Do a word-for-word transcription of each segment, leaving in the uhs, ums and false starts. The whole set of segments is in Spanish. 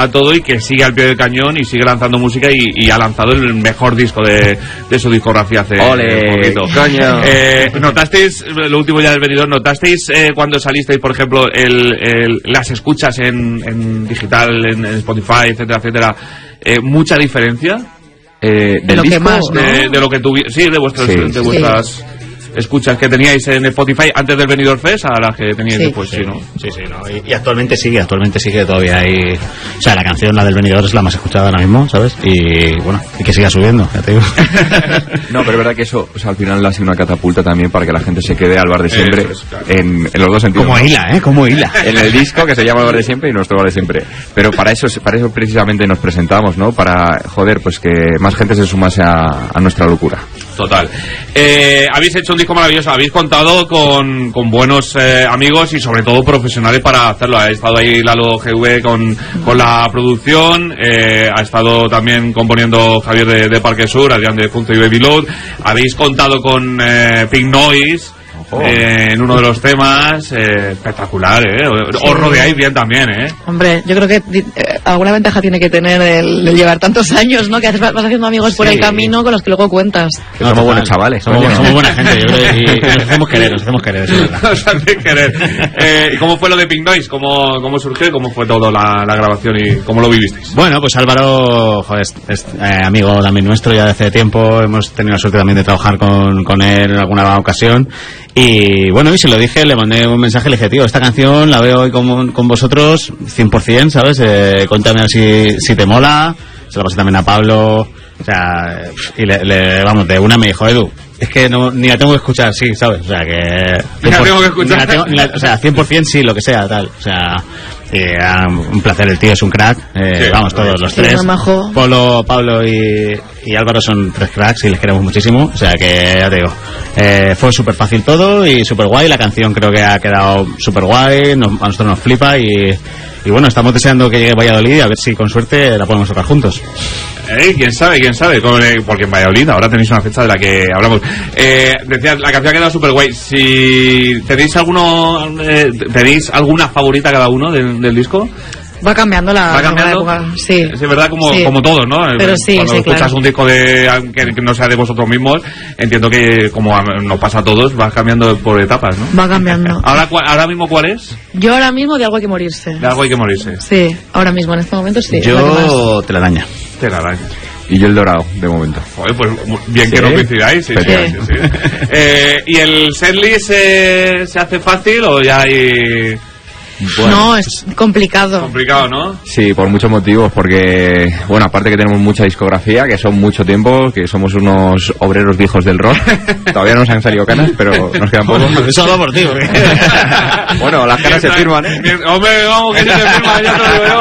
a todo y que sigue al pie del cañón y sigue lanzando música y, y ha lanzado el mejor disco de, de su discografía hace ¡Ole, poquito. coño! Eh, ¿Notasteis, lo último ya del venidor, notasteis eh, cuando salisteis, por ejemplo, el, el, las escuchas en, en digital, en, en Spotify, etcétera, etcétera, eh, mucha diferencia? Eh, de lo disco, que más, ¿no? De, de lo que tuvi sí, de vuestras, Sí. de vuestras sí. escuchas que teníais en Spotify antes del Benidorm Fest a las que teníais Sí. después, sí, ¿no? Sí, sí, no. Y, y actualmente sigue, actualmente sigue todavía hay... O sea, la canción, la del Benidorm, es la más escuchada ahora mismo, ¿sabes? Y bueno, y que siga subiendo, ya te digo. No, pero es verdad que eso, o sea, al final ha sido una catapulta también para que la gente se quede al bar de siempre, Eso es, claro. en, en los dos sentidos. Como ¿no? hila, ¿eh? Como hila. En el disco que se llama el bar de siempre y nuestro bar de siempre. Pero para eso, para eso precisamente nos presentamos, ¿no? Para, joder, pues que más gente se sumase a, a nuestra locura. Total. Eh, habéis hecho un disco maravilloso, habéis contado con, con buenos eh, amigos y sobre todo profesionales para hacerlo. Ha estado ahí Lalo G V con, con la producción, eh, ha estado también componiendo Javier de, de Parque Sur, Adrián de Punto y Baby Load. Habéis contado con eh, Pink Noise eh, en uno de los temas, eh, espectacular, ¿eh? Os Sí. rodeáis bien también, ¿eh? Hombre, yo creo que eh, alguna ventaja tiene que tener el, el llevar tantos años, ¿no? Que haces, vas haciendo amigos por Sí. el camino con los que luego cuentas. Que No, somos total. buenos chavales. Somos, coño. somos buena gente, yo creo, y, y nos hacemos querer, nos hacemos querer, eso es verdad. Os hace querer. Eh, ¿Y cómo fue lo de Pink Noise? ¿Cómo, cómo surgió? ¿Cómo fue todo la, la grabación y cómo lo vivisteis? Bueno, pues Álvaro, joder, es, es eh, amigo también nuestro ya de hace tiempo, hemos tenido la suerte también de trabajar con, con él en alguna ocasión. Y bueno, y se lo dije, le mandé un mensaje, le dije, tío, esta canción la veo hoy con, con vosotros cien por cien, ¿sabes? Eh, cuéntame a ver si, si te mola. Se lo pasé también a Pablo, o sea, y le, le vamos, de una me dijo, Edu, es que no, ni la tengo que escuchar, sí, ¿sabes? O sea, que... Ni la tengo que escuchar. ni la tengo- ni la- o sea, cien por cien sí, lo que sea, tal. O sea, y, ah, un placer, el tío es un crack. Eh, Sí, vamos, todos los sí, tres. muy majo. Pablo, Pablo y, y Álvaro son tres cracks y les queremos muchísimo. O sea que, ya te digo, eh, fue súper fácil todo y súper guay. La canción creo que ha quedado súper guay, nos- a nosotros nos flipa y... Y bueno, estamos deseando que llegue Valladolid a ver si con suerte la podemos tocar juntos. Eh, quién sabe, quién sabe, Con, eh, porque en Valladolid ahora tenéis una fecha de la que hablamos. Eh, decías, la canción ha quedado súper guay. Si tenéis alguno, eh, tenéis alguna favorita cada uno del, del disco. Va cambiando la, ¿Va cambiando? la época, sí. Es verdad, como, Sí. como todos, ¿no? Pero sí, Cuando sí, escuchas claro. un disco de que, que no sea de vosotros mismos, entiendo que, como a- nos pasa a todos, vas cambiando por etapas, ¿no? Va cambiando. Ahora, cua- ahora mismo, ¿cuál es? Yo ahora mismo de algo hay que morirse. De algo hay que morirse. Sí, ahora mismo, en este momento sí. es la que más. Yo te la daña. Te la daño. Y yo el dorado, de momento. Joder, pues bien ¿Sí? que no coincidáis. Sí, sí, Sí. sí, sí. Eh, ¿Y el setlist eh, se hace fácil o ya hay No, es complicado. complicado, no? Sí, por muchos motivos, porque, bueno, aparte que tenemos mucha discografía, que son mucho tiempo, que somos unos obreros viejos del rock, todavía no nos han salido canas, pero nos quedan poco. Eso hablo por ti, porque... Bueno, las canas se firman, ¿eh? Bien, hombre, vamos, que se te firma, ya te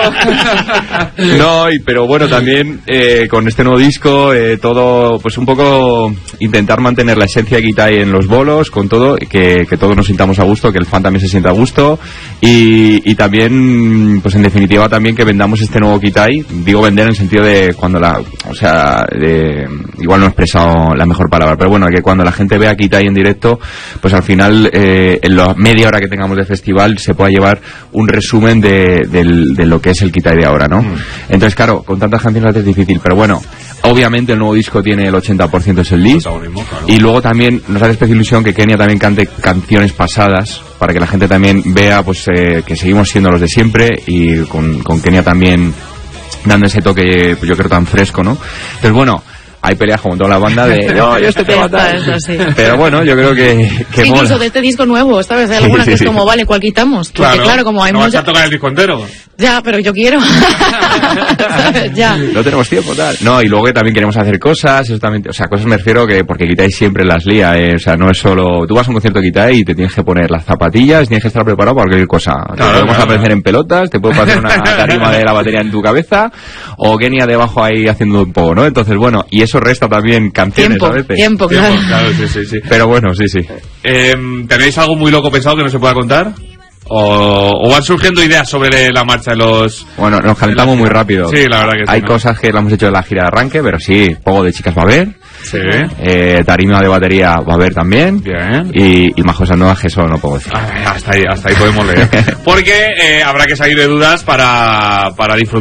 lo digo yo. No, y, pero bueno, también eh, con este nuevo disco, eh, todo, pues un poco intentar mantener la esencia de Kitai en los bolos, con todo, que, que todos nos sintamos a gusto, que el fan también se sienta a gusto, y, y también, pues en definitiva también que vendamos este nuevo Kitai, digo vender en el sentido de cuando la, o sea, de, igual no he expresado la mejor palabra, pero bueno, que cuando la gente vea Kitai en directo, pues al final, eh, en la media hora que tengamos de festival, se pueda llevar un resumen de, del- de lo que es el Kitai de ahora, ¿no? Mm. Entonces, claro, con tantas canciones es difícil, pero bueno, obviamente el nuevo disco tiene el ochenta por ciento es el lead, Protagonismo, claro. y luego también nos hace especial ilusión que Kenia también cante canciones pasadas, para que la gente también vea pues eh, que seguimos siendo los de siempre, y con, con Kenia también dando ese toque, pues yo creo, tan fresco, ¿no? Entonces, bueno, hay peleas como en toda la banda de, no, yo este tema tal. Eso, sí. Pero bueno, yo creo que, que Sí, mola. incluso de este disco nuevo, ¿sabes? Hay algunas Sí, que sí, es sí. como, vale, ¿cuál quitamos? Porque Claro, claro, como hay no vas mucha... a tocar el disco entero. Ya, pero yo quiero. ¿Sabes? Ya. No tenemos tiempo, tal. No, y luego que también queremos hacer cosas, eso también, o sea, cosas me refiero que porque Kitai siempre las lía, eh, o sea, no es solo, tú vas a un concierto de Kitai y te tienes que poner las zapatillas, tienes que estar preparado para cualquier cosa. Te Claro, podemos claro. aparecer en pelotas, te puede pasar una tarima de la batería en tu cabeza, o Kenia debajo ahí haciendo un poco, ¿no? Entonces, bueno, y eso resta también canciones Tiempo, a veces. tiempo, claro. Tiempo, claro, sí, sí, sí. Pero bueno, sí, sí. Eh, ¿Tenéis algo muy loco pensado que no se pueda contar? ¿O, o van surgiendo ideas sobre la marcha de los...? Bueno, nos calentamos muy rápido. Sí, la verdad que sí, Hay ¿no? cosas que la hemos hecho en la gira de arranque, pero sí, poco de chicas va a haber. Sí. Eh, tarima de batería va a haber también. Bien. Y, y más cosas nuevas que eso no puedo decir. Ah, hasta ahí, hasta ahí podemos leer. Porque eh, habrá que salir de dudas para, para disfrutar